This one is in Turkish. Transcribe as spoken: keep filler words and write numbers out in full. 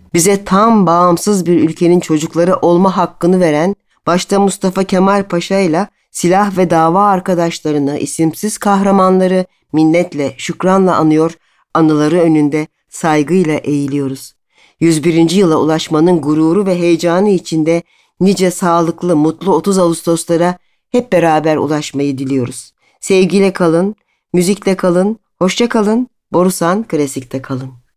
bize tam bağımsız bir ülkenin çocukları olma hakkını veren, başta Mustafa Kemal Paşa ile silah ve dava arkadaşlarını, isimsiz kahramanları minnetle, şükranla anıyor, anıları önünde saygıyla eğiliyoruz. yüz birinci yıla ulaşmanın gururu ve heyecanı içinde nice sağlıklı, mutlu otuz Ağustoslara hep beraber ulaşmayı diliyoruz. Sevgiyle kalın, müzikle kalın, hoşça kalın, Borusan Klasik'te kalın.